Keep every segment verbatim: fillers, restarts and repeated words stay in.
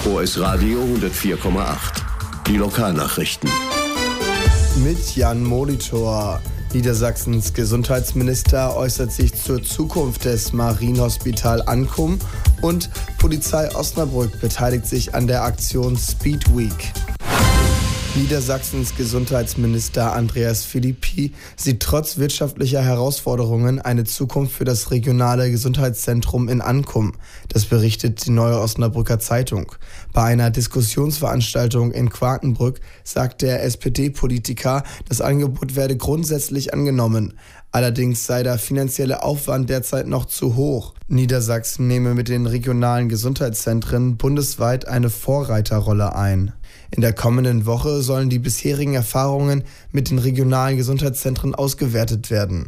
O S Radio hundertvier Komma acht. Die Lokalnachrichten. Mit Jan Molitor. Niedersachsens Gesundheitsminister äußert sich zur Zukunft des Marienhospital Ankum und Polizei Osnabrück beteiligt sich an der Aktion Speed Week. Niedersachsens Gesundheitsminister Andreas Philippi sieht trotz wirtschaftlicher Herausforderungen eine Zukunft für das regionale Gesundheitszentrum in Ankum. Das berichtet die Neue Osnabrücker Zeitung. Bei einer Diskussionsveranstaltung in Quakenbrück sagt der S P D-Politiker, das Angebot werde grundsätzlich angenommen. Allerdings sei der finanzielle Aufwand derzeit noch zu hoch. Niedersachsen nehme mit den regionalen Gesundheitszentren bundesweit eine Vorreiterrolle ein. In der kommenden Woche sollen die bisherigen Erfahrungen mit den regionalen Gesundheitszentren ausgewertet werden.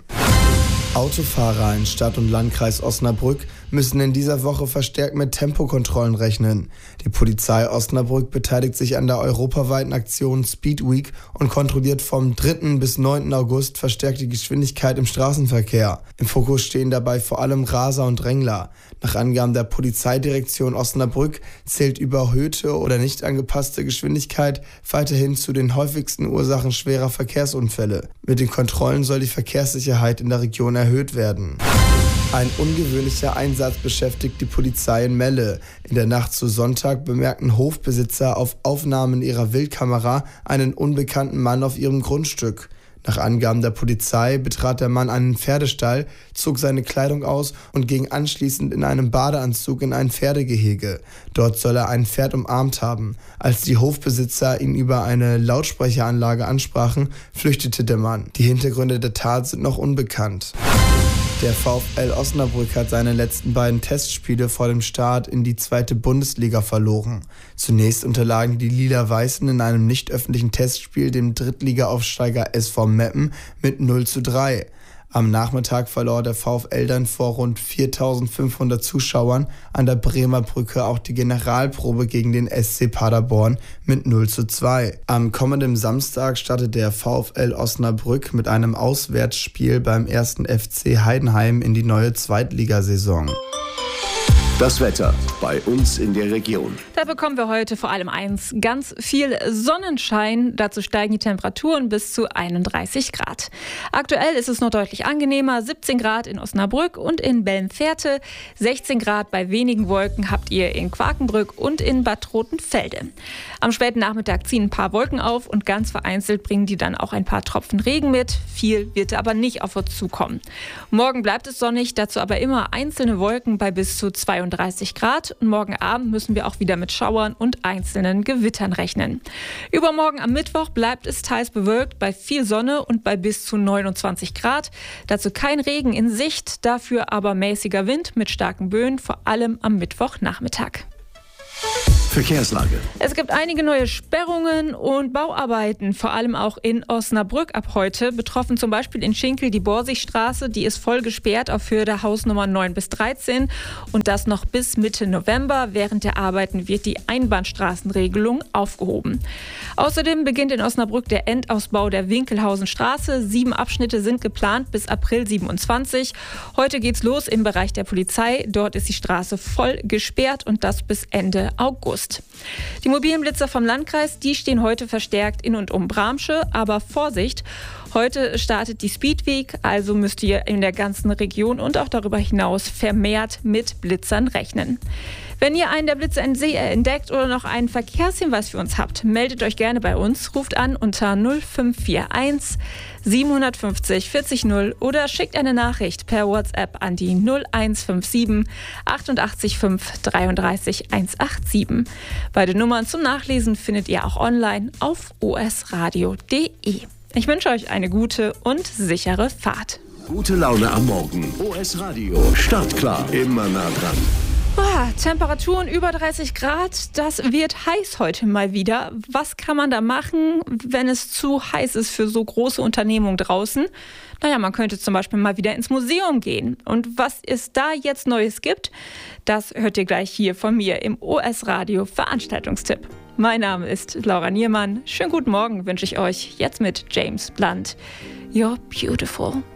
Autofahrer in Stadt und Landkreis Osnabrück müssen in dieser Woche verstärkt mit Tempokontrollen rechnen. Die Polizei Osnabrück beteiligt sich an der europaweiten Aktion Speed Week und kontrolliert vom dritten bis neunten August verstärkt die Geschwindigkeit im Straßenverkehr. Im Fokus stehen dabei vor allem Raser und Drängler. Nach Angaben der Polizeidirektion Osnabrück zählt überhöhte oder nicht angepasste Geschwindigkeit weiterhin zu den häufigsten Ursachen schwerer Verkehrsunfälle. Mit den Kontrollen soll die Verkehrssicherheit in der Region erhöht werden. Ein ungewöhnlicher Einsatz beschäftigt die Polizei in Melle. In der Nacht zu Sonntag bemerkten Hofbesitzer auf Aufnahmen ihrer Wildkamera einen unbekannten Mann auf ihrem Grundstück. Nach Angaben der Polizei betrat der Mann einen Pferdestall, zog seine Kleidung aus und ging anschließend in einem Badeanzug in ein Pferdegehege. Dort soll er ein Pferd umarmt haben. Als die Hofbesitzer ihn über eine Lautsprecheranlage ansprachen, flüchtete der Mann. Die Hintergründe der Tat sind noch unbekannt. Der VfL Osnabrück hat seine letzten beiden Testspiele vor dem Start in die zweite Bundesliga verloren. Zunächst unterlagen die Lila-Weißen in einem nicht öffentlichen Testspiel dem Drittliga-Aufsteiger S V Meppen mit null zu drei. Am Nachmittag verlor der VfL dann vor rund viertausendfünfhundert Zuschauern an der Bremer Brücke auch die Generalprobe gegen den S C Paderborn mit null zu zwei. Am kommenden Samstag startet der VfL Osnabrück mit einem Auswärtsspiel beim ersten F C Heidenheim in die neue Zweitligasaison. Das Wetter bei uns in der Region. Da bekommen wir heute vor allem eins, ganz viel Sonnenschein. Dazu steigen die Temperaturen bis zu einunddreißig Grad. Aktuell ist es noch deutlich angenehmer, siebzehn Grad in Osnabrück und in Bellenferte. sechzehn Grad bei wenigen Wolken habt ihr in Quakenbrück und in Bad Rotenfelde. Am späten Nachmittag ziehen ein paar Wolken auf und ganz vereinzelt bringen die dann auch ein paar Tropfen Regen mit. Viel wird aber nicht auf uns zukommen. Morgen bleibt es sonnig, dazu aber immer einzelne Wolken bei bis zu zweiunddreißig Grad. Und morgen Abend müssen wir auch wieder mit Schauern und einzelnen Gewittern rechnen. Übermorgen am Mittwoch bleibt es teils bewölkt bei viel Sonne und bei bis zu neunundzwanzig Grad. Dazu kein Regen in Sicht, dafür aber mäßiger Wind mit starken Böen, vor allem am Mittwochnachmittag. Verkehrslage. Es gibt einige neue Sperrungen und Bauarbeiten, vor allem auch in Osnabrück ab heute. Betroffen zum Beispiel in Schinkel die Borsigstraße, die ist voll gesperrt auf Höhe der Hausnummer neun bis dreizehn und das noch bis Mitte November. Während der Arbeiten wird die Einbahnstraßenregelung aufgehoben. Außerdem beginnt in Osnabrück der Endausbau der Winkelhausenstraße. Sieben Abschnitte sind geplant bis April siebenundzwanzig. Heute geht's los im Bereich der Polizei. Dort ist die Straße voll gesperrt und das bis Ende August. Die mobilen Blitzer vom Landkreis, die stehen heute verstärkt in und um Bramsche, aber Vorsicht, heute startet die Speed Week, also müsst ihr in der ganzen Region und auch darüber hinaus vermehrt mit Blitzern rechnen. Wenn ihr einen der Blitze entdeckt oder noch einen Verkehrshinweis für uns habt, meldet euch gerne bei uns, ruft an unter null fünf vier eins siebenhundertfünfzig vierzig null oder schickt eine Nachricht per WhatsApp an die null eins fünf sieben achtundachtzig fünf dreiunddreißig hundertsiebenundachtzig. Beide Nummern zum Nachlesen findet ihr auch online auf o s radio punkt d e. Ich wünsche euch eine gute und sichere Fahrt. Gute Laune am Morgen. O S Radio. Startklar. Immer nah dran. Oh, Temperaturen über dreißig Grad, das wird heiß heute mal wieder. Was kann man da machen, wenn es zu heiß ist für so große Unternehmungen draußen? Naja, man könnte zum Beispiel mal wieder ins Museum gehen. Und was es da jetzt Neues gibt, das hört ihr gleich hier von mir im O S Radio Veranstaltungstipp. Mein Name ist Laura Niermann. Schönen guten Morgen wünsche ich euch jetzt mit James Blunt. You're beautiful.